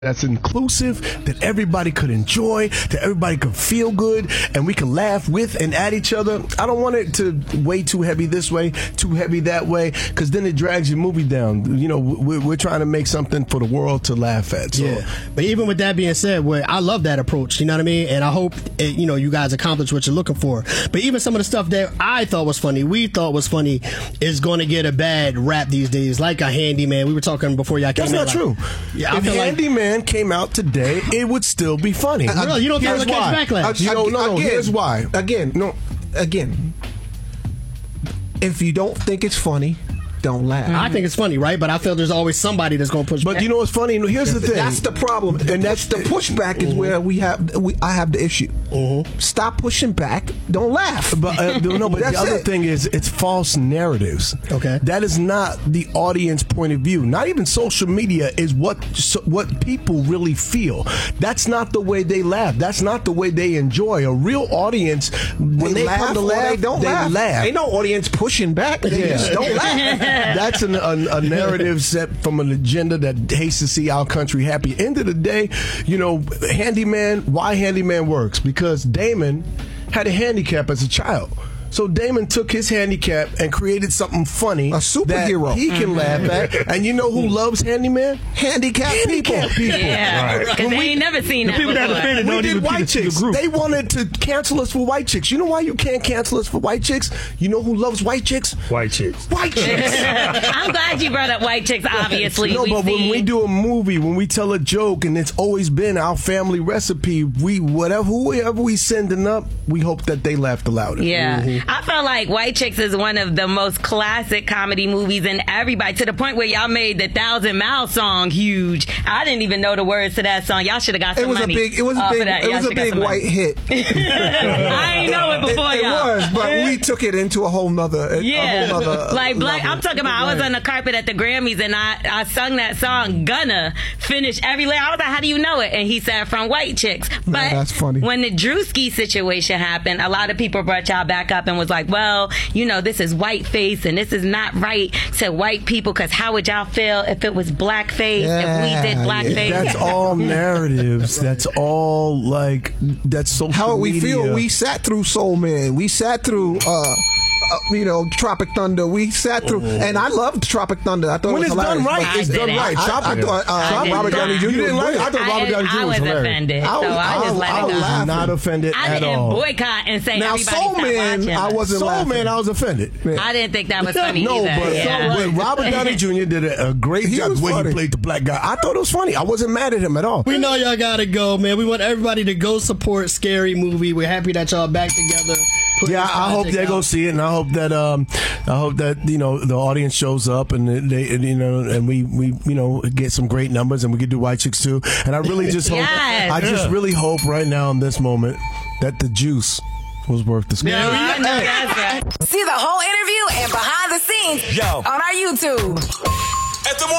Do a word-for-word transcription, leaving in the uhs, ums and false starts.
that's inclusive, that everybody could enjoy, that everybody could feel good, and we can laugh with and at each other. I don't want it to weigh too heavy this way, too heavy that way, because then it drags your movie down. You know, we're, we're trying to make something for the world to laugh at. So. Yeah, but even with that being said, where I love that approach, you know what I mean? And I hope, it, you know, you guys accomplish what you're looking for. But even some of the stuff that I thought was funny, we thought was funny, is going to get a bad rap these days, like a Handyman. We were talking before y'all came in. That's not like, true. Yeah, I if feel Handyman like, came out today, it would still be funny. Uh, really? You don't think it'll catch backlash? You don't know. Here's why. Again, no. Again, if you don't think it's funny, don't laugh. I think it's funny, right? But I feel there's always somebody that's going to push but back. But you know what's funny? Here's the thing. That's the problem. And that's the pushback is mm-hmm. where we have we I have the issue. Mm-hmm. Stop pushing back. Don't laugh. But uh, no, but the other it. thing is it's false narratives. Okay. That is not the audience point of view. Not even social media is what what people really feel. That's not the way they laugh. That's not the way they enjoy. A real audience, when they, they laugh come to laugh, they don't they laugh. laugh. Ain't no audience pushing back. They yeah. just don't laugh. That's an, a, a narrative set from an agenda that hates to see our country happy. End of the day, you know, Handyman, why Handyman works? Because Damon had a handicap as a child. So Damon took his handicap and created something funny. A superhero. That he can laugh at. And you know who loves Handyman? Handicapped people. Handicapped people. Yeah, because right. they ain't never seen that people before. that offended we don't did even White Chicks. They wanted to cancel us for White Chicks. You know why you can't cancel us for White Chicks? You know who loves White Chicks? White Chicks. White Chicks. I'm glad you brought up White Chicks, obviously. No, but seen... when we do a movie, when we tell a joke, and it's always been our family recipe, we whatever whoever we sending up, we hope that they laugh the loudest. Yeah. Mm-hmm. I felt like White Chicks is one of the most classic comedy movies, and everybody, to the point where y'all made the Thousand Mile song huge. I didn't even know the words to that song. Y'all should have got some it was money. A big, it was a big, it was a big white hit. I ain't know it before it, y'all. It was, but we took it into a whole nother, yeah. a whole nother like black. level. I'm talking about. I was on the carpet at the Grammys, and I I sung that song. Gonna finish every lyric. I was like, "How do you know it?" And he said, "From White Chicks." But no, that's funny. When the Drewski situation happened, a lot of people brought y'all back up and was like, "Well, you know, this is white face and this is not right to white people, because how would y'all feel if it was blackface, yeah, if we did blackface?" That's all narratives. That's all like that's social How we media. feel. We sat through Soul Man. We sat through. Uh, Uh, you know, Tropic Thunder. We sat through, oh. and I loved Tropic Thunder. I thought when it was it's hilarious. done right, I it's done didn't. right. I, Tropic, I thought uh, I Robert Downey Junior You didn't like it? I thought I, Robert Downey Junior I was was hilarious. offended, I was, so I, I just was, let I it was go. laughing. Not offended I at didn't all. boycott and say Now, everybody Soul stop Man, watching. I wasn't Soul laughing. Man, I was offended. I didn't think that was funny no, either. but, yeah. but Robert Downey Junior did a, a great He job was when funny. he played the black guy. I thought it was funny. I wasn't mad at him at all. We know y'all gotta go, man. We want everybody to go support Scary Movie. We're happy that y'all back together. Yeah, I hope they go see it, and I hope that um, I hope that you know the audience shows up, and they, and, you know, and we, we you know get some great numbers, and we can do White Chicks too. And I really just hope, Yes. I just really hope right now in this moment that the juice was worth the squeeze. No, I know that's right. See the whole interview and behind the scenes Yo. on our YouTube. At the